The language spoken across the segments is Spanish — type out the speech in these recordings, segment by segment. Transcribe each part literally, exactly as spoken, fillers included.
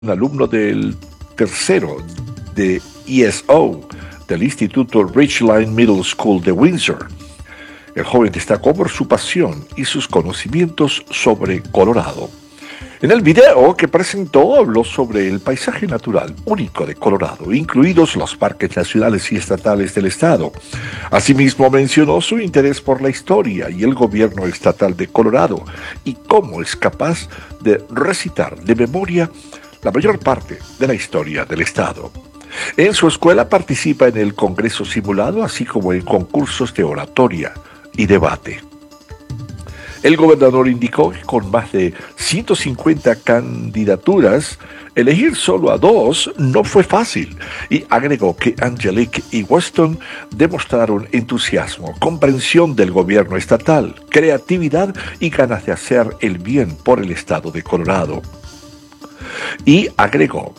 un alumno del tercero de E S O del Instituto Ridgeline Middle School de Windsor. El joven destacó por su pasión y sus conocimientos sobre Colorado. En el video que presentó habló sobre el paisaje natural único de Colorado, incluidos los parques nacionales y estatales del estado. Asimismo mencionó su interés por la historia y el gobierno estatal de Colorado y cómo es capaz de recitar de memoria la mayor parte de la historia del estado. En su escuela participa en el Congreso Simulado, así como en concursos de oratoria y debate. El gobernador indicó que con más de ciento cincuenta candidaturas, elegir solo a dos no fue fácil, y agregó que Angelique y Weston demostraron entusiasmo, comprensión del gobierno estatal, creatividad y ganas de hacer el bien por el estado de Colorado. Y agregó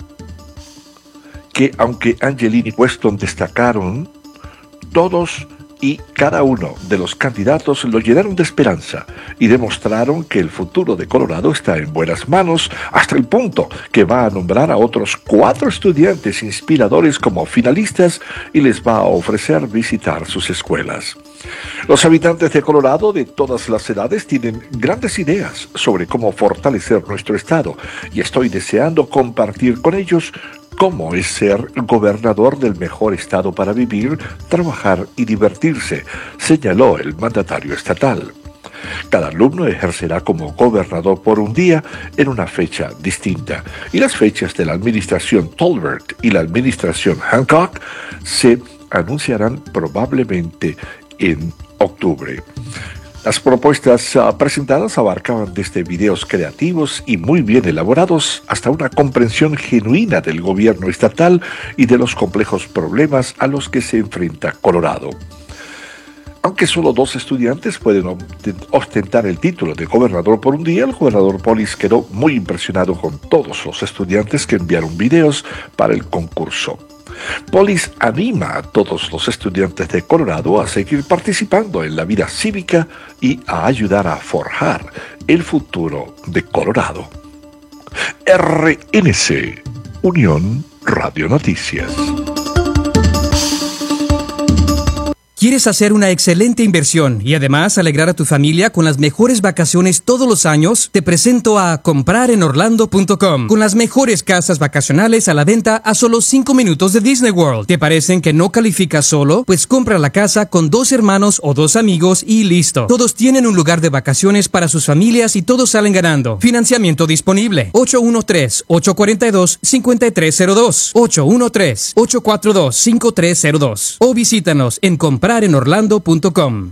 que aunque Angelique y Weston destacaron, todos y cada uno de los candidatos lo llenaron de esperanza y demostraron que el futuro de Colorado está en buenas manos, hasta el punto que va a nombrar a otros cuatro estudiantes inspiradores como finalistas y les va a ofrecer visitar sus escuelas. Los habitantes de Colorado de todas las edades tienen grandes ideas sobre cómo fortalecer nuestro estado y estoy deseando compartir con ellos cómo es ser gobernador del mejor estado para vivir, trabajar y divertirse, señaló el mandatario estatal. Cada alumno ejercerá como gobernador por un día en una fecha distinta, y las fechas de la administración Tolbert y la administración Hancock se anunciarán probablemente en octubre. Las propuestas uh, presentadas abarcaban desde videos creativos y muy bien elaborados hasta una comprensión genuina del gobierno estatal y de los complejos problemas a los que se enfrenta Colorado. Aunque solo dos estudiantes pueden ostentar el título de gobernador por un día, el gobernador Polis quedó muy impresionado con todos los estudiantes que enviaron videos para el concurso. Polis anima a todos los estudiantes de Colorado a seguir participando en la vida cívica y a ayudar a forjar el futuro de Colorado. R N C, Unión Radio Noticias. ¿Quieres hacer una excelente inversión y además alegrar a tu familia con las mejores vacaciones todos los años? Te presento a comprar en orlando punto com, con las mejores casas vacacionales a la venta a solo cinco minutos de Disney World. ¿Te parecen que no calificas solo? Pues compra la casa con dos hermanos o dos amigos y listo. Todos tienen un lugar de vacaciones para sus familias y todos salen ganando. Financiamiento disponible. ocho uno tres, ocho cuatro dos, cinco tres cero dos. ocho uno tres, ocho cuatro dos, cinco tres cero dos. O visítanos en comprar en orlando punto com.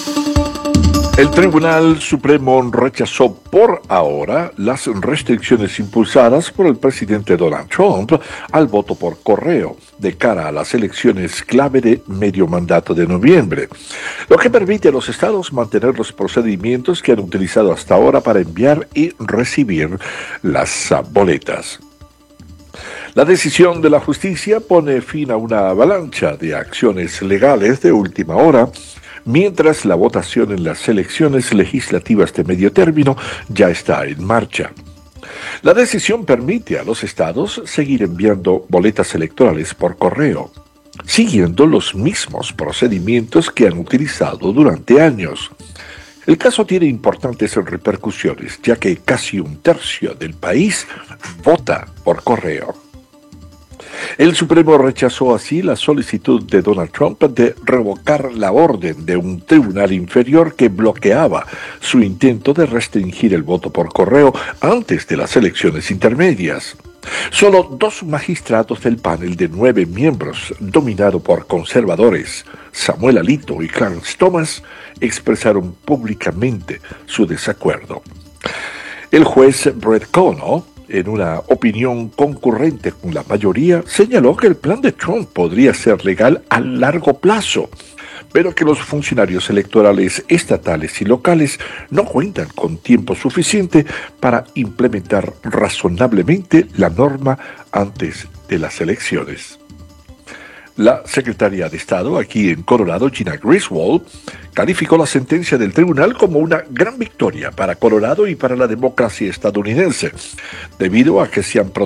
El Tribunal Supremo rechazó por ahora las restricciones impulsadas por el presidente Donald Trump al voto por correo de cara a las elecciones clave de medio mandato de noviembre, lo que permite a los estados mantener los procedimientos que han utilizado hasta ahora para enviar y recibir las boletas. La decisión de la justicia pone fin a una avalancha de acciones legales de última hora, mientras la votación en las elecciones legislativas de medio término ya está en marcha. La decisión permite a los estados seguir enviando boletas electorales por correo, siguiendo los mismos procedimientos que han utilizado durante años. El caso tiene importantes repercusiones, ya que casi un tercio del país vota por correo. El Supremo rechazó así la solicitud de Donald Trump de revocar la orden de un tribunal inferior que bloqueaba su intento de restringir el voto por correo antes de las elecciones intermedias. Solo dos magistrados del panel de nueve miembros, dominado por conservadores, Samuel Alito y Clarence Thomas, expresaron públicamente su desacuerdo. El juez Brett Kavanaugh, en una opinión concurrente con la mayoría, señaló que el plan de Trump podría ser legal a largo plazo, pero que los funcionarios electorales estatales y locales no cuentan con tiempo suficiente para implementar razonablemente la norma antes de las elecciones. La secretaria de Estado aquí en Colorado, Gina Griswold, calificó la sentencia del tribunal como una gran victoria para Colorado y para la democracia estadounidense, debido a que se han